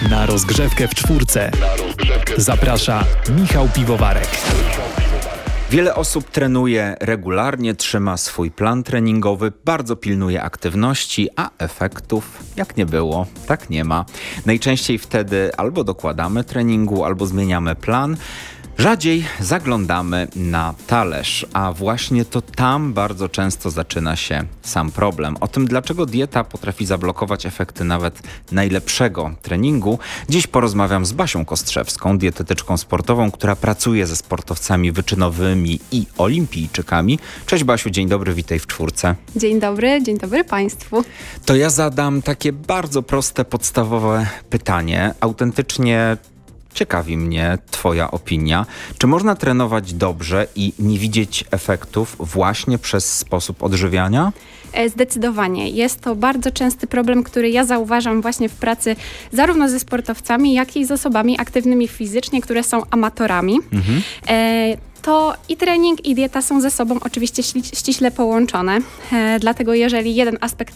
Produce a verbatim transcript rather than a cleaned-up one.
Na rozgrzewkę w czwórce. Zaprasza Michał Piwowarek. Wiele osób trenuje regularnie, trzyma swój plan treningowy, bardzo pilnuje aktywności, a efektów jak nie było, tak nie ma. Najczęściej wtedy albo dokładamy treningu, albo zmieniamy plan. Rzadziej zaglądamy na talerz, a właśnie to tam bardzo często zaczyna się sam problem. O tym, dlaczego dieta potrafi zablokować efekty nawet najlepszego treningu, dziś porozmawiam z Basią Kostrzewską, dietetyczką sportową, która pracuje ze sportowcami wyczynowymi i olimpijczykami. Cześć Basiu, dzień dobry, witaj w czwórce. Dzień dobry, dzień dobry Państwu. To ja zadam takie bardzo proste, podstawowe pytanie. Autentycznie ciekawi mnie Twoja opinia. Czy można trenować dobrze i nie widzieć efektów właśnie przez sposób odżywiania? Zdecydowanie. Jest to bardzo częsty problem, który ja zauważam właśnie w pracy zarówno ze sportowcami, jak i z osobami aktywnymi fizycznie, które są amatorami. Mhm. E, to i trening, i dieta są ze sobą oczywiście ściśle połączone. E, dlatego jeżeli jeden aspekt